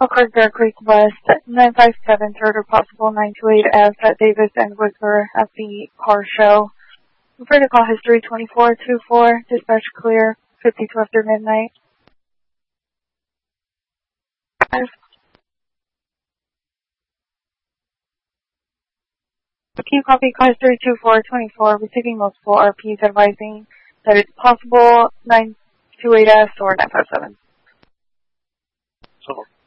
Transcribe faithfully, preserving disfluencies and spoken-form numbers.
Oak Bear Creek West, nine five seven, third or possible nine two eight F at Davis and Whistler at the car show. Further call history twenty-four two four, dispatch clear, fifty-two after midnight. Can you copy call history two four twenty-four, receiving multiple R Ps advising that it's possible nine two eight F or nine five seven. So